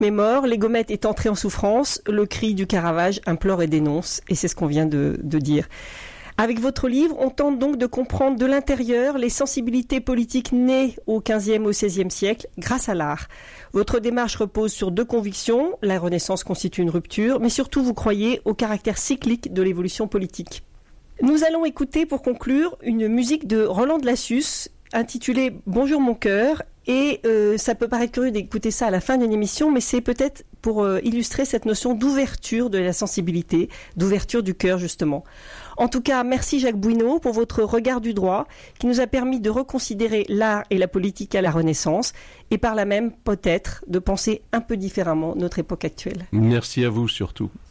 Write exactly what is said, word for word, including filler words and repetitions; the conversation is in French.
mais mort, les gommettes est entré en souffrance, le cri du Caravage implore et dénonce, et c'est ce qu'on vient de, de dire. Avec votre livre, on tente donc de comprendre de l'intérieur les sensibilités politiques nées au quinzième, au seizième siècle grâce à l'art. Votre démarche repose sur deux convictions. La Renaissance constitue une rupture, mais surtout vous croyez au caractère cyclique de l'évolution politique. Nous allons écouter pour conclure une musique de Roland de Lassus intitulée « Bonjour mon cœur ». Et euh, ça peut paraître curieux d'écouter ça à la fin d'une émission, mais c'est peut-être pour euh, illustrer cette notion d'ouverture de la sensibilité, d'ouverture du cœur justement. En tout cas, merci Jacques Bouineau pour votre regard du droit qui nous a permis de reconsidérer l'art et la politique à la Renaissance et par là même peut-être de penser un peu différemment notre époque actuelle. Merci à vous surtout.